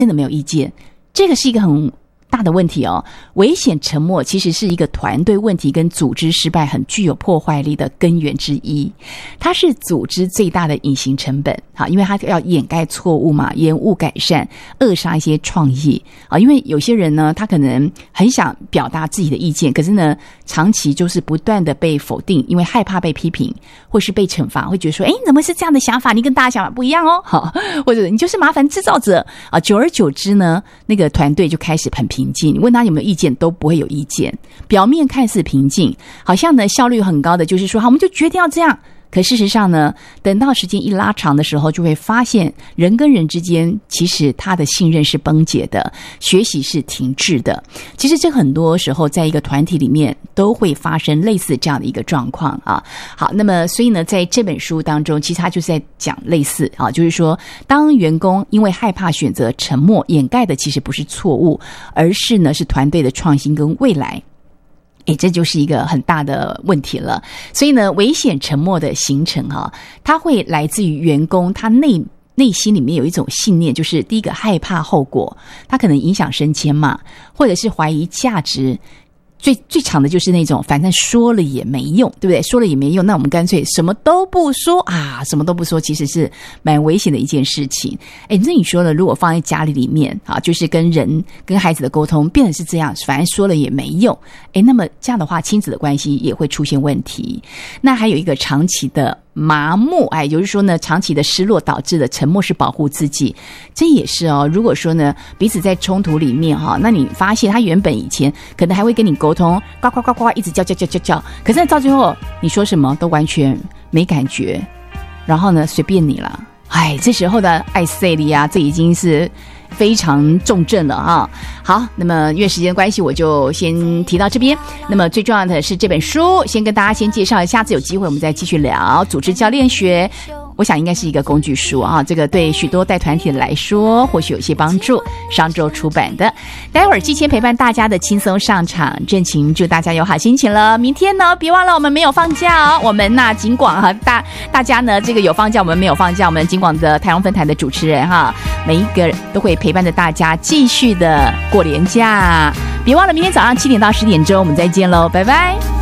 真的没有意见，这个是一个很大的问题哦。危险沉默其实是一个团队问题跟组织失败很具有破坏力的根源之一，它是组织最大的隐形成本，因为它要掩盖错误嘛，延误改善，扼杀一些创意因为有些人呢，他可能很想表达自己的意见，可是呢长期就是不断的被否定，因为害怕被批评或是被惩罚，会觉得说怎么是这样的想法，你跟大家想法不一样哦，或者你就是麻烦制造者久而久之呢，那个团队就开始很平静，你问他有没有意见都不会有意见，表面看似平静，好像呢效率很高的就是说好我们就决定要这样，可事实上呢，等到时间一拉长的时候，就会发现人跟人之间其实他的信任是崩解的，学习是停滞的。其实这很多时候在一个团体里面都会发生类似这样的一个状况啊。好，那么所以呢，在这本书当中，其实他就是在讲类似就是说，当员工因为害怕选择沉默，掩盖的其实不是错误，而是呢是团队的创新跟未来。这就是一个很大的问题了。所以呢，危险沉默的形成它会来自于员工他内心里面有一种信念，就是第一个害怕后果，他可能影响升迁嘛，或者是怀疑价值。最常的就是那种反正说了也没用，对不对？说了也没用，那我们干脆什么都不说什么都不说，其实是蛮危险的一件事情。那你说了，如果放在家里面就是跟孩子的沟通变成是这样，反正说了也没用，那么这样的话亲子的关系也会出现问题。那还有一个长期的麻木，也就是说呢，长期的失落导致的沉默是保护自己，这也是如果说呢彼此在冲突里面那你发现他原本以前可能还会跟你沟通，呱呱呱呱一直叫，可是到最后你说什么都完全没感觉，然后呢随便你了，这时候的爱塞利这已经是非常重症了好，那么因为时间关系我就先提到这边。那么最重要的是这本书先跟大家先介绍，下次有机会我们再继续聊组织教练学，我想应该是一个工具书这个对许多带团体的来说或许有些帮助，上周出版的。待会儿季谦陪伴大家的轻松上场，郑晴祝大家有好心情了。明天呢别忘了我们没有放假我们警广大家呢这个有放假，我们没有放假，我们警广的台湾分台的主持人每一个都会陪伴着大家继续的过连假。别忘了明天早上7点到10点钟我们再见喽，拜拜。